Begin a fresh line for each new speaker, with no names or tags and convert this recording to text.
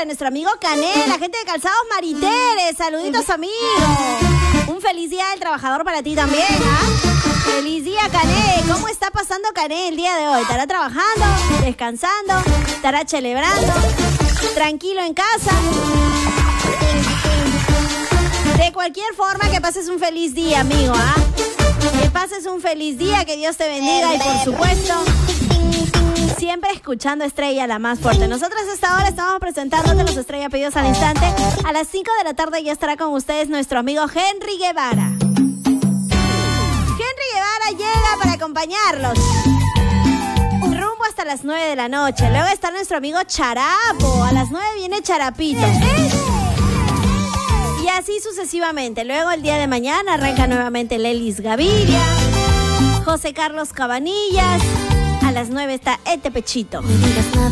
para nuestro amigo Canel, la gente de Calzados Mariteres. Saluditos, amigo. Un feliz día del trabajador para ti también, ¿ah? Feliz día, Canel. ¿Cómo está pasando Canel el día de hoy? ¿Estará trabajando? ¿Descansando? ¿Estará celebrando? ¿Tranquilo en casa? De cualquier forma, que pases un feliz día, amigo, ¿ah? Que pases un feliz día, que Dios te bendiga y, por supuesto, siempre escuchando Estrella, la más fuerte. Nosotros a esta hora estamos presentándote los Estrella Pedidos al instante. A las 5 de la tarde ya estará con ustedes nuestro amigo Henry Guevara. Henry Guevara llega para acompañarlos rumbo hasta las 9 de la noche. Luego está nuestro amigo Charapo. A las 9 viene Charapito. Y así sucesivamente. Luego el día de mañana arranca nuevamente Lelis Gaviria, José Carlos Cabanillas. A las 9 está Ete Pechito.